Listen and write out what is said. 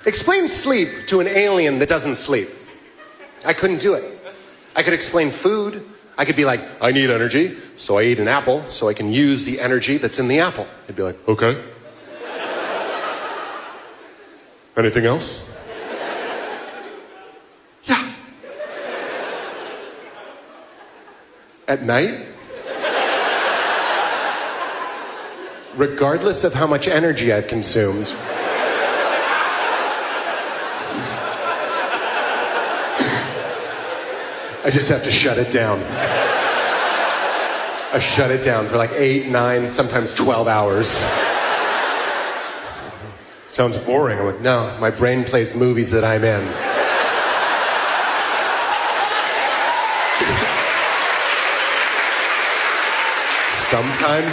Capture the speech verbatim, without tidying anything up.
Explain sleep to an alien that doesn't sleep. I couldn't do it. I could explain food. I could be like, I need energy, so I eat an apple so I can use the energy that's in the apple. They'd be like, okay. Anything else? Yeah. At night, regardless of how much energy I've consumed, I just have to shut it down. I shut it down for like eight, nine, sometimes twelve hours. Sounds boring. I'm like, no, my brain plays movies that I'm in. Sometimes